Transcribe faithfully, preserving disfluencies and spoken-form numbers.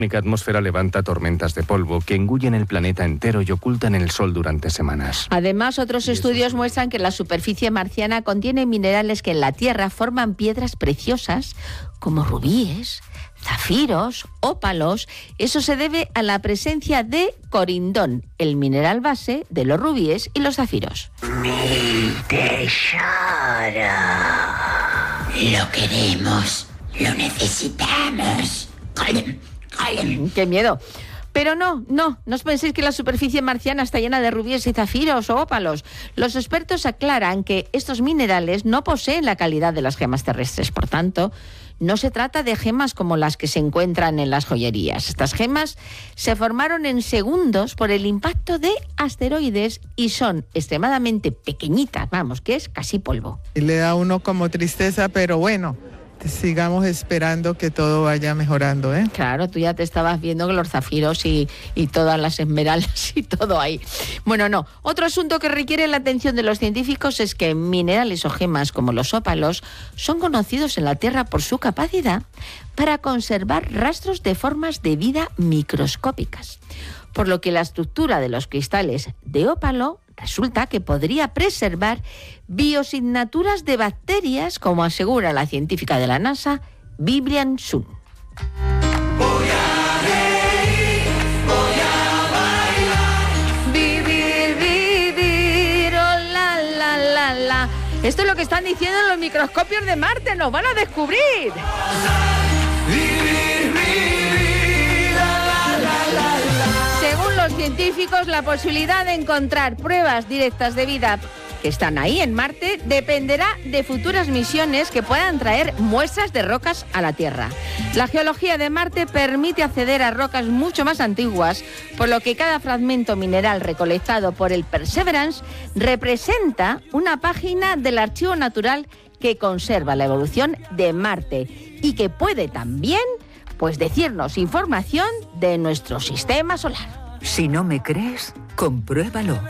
La atmósfera levanta tormentas de polvo que engullen el planeta entero y ocultan el sol durante semanas. Además, otros estudios muestran que la superficie marciana contiene minerales que en la Tierra forman piedras preciosas como rubíes, zafiros, ópalos. Eso se debe a la presencia de corindón, el mineral base de los rubíes y los zafiros. Mi tesoro. Lo queremos, lo necesitamos. ¡Qué miedo! Pero no, no, no os penséis que la superficie marciana está llena de rubíes y zafiros o ópalos. Los expertos aclaran que estos minerales no poseen la calidad de las gemas terrestres. Por tanto, no se trata de gemas como las que se encuentran en las joyerías. Estas gemas se formaron en segundos por el impacto de asteroides y son extremadamente pequeñitas, vamos, que es casi polvo. Y le da a uno como tristeza, pero bueno, sigamos esperando que todo vaya mejorando, ¿eh? Claro, tú ya te estabas viendo que los zafiros y, y todas las esmeraldas y todo ahí. Bueno, no. Otro asunto que requiere la atención de los científicos es que minerales o gemas como los ópalos son conocidos en la Tierra por su capacidad para conservar rastros de formas de vida microscópicas. Por lo que la estructura de los cristales de ópalo resulta que podría preservar biosignaturas de bacterias, como asegura la científica de la NASA, Vivian Sun. Voy a reír, voy a bailar, vivir, vivir, oh, la, la, la, la. Esto es lo que están diciendo en los microscopios de Marte, nos van a descubrir. vivir, vivir, la, la, la, la, la. Según los científicos, la posibilidad de encontrar pruebas directas de vida que están ahí en Marte dependerá de futuras misiones que puedan traer muestras de rocas a la Tierra. La geología de Marte permite acceder a rocas mucho más antiguas, por lo que cada fragmento mineral recolectado por el Perseverance representa una página del archivo natural que conserva la evolución de Marte y que puede también, pues, decirnos información de nuestro sistema solar. Si no me crees, compruébalo.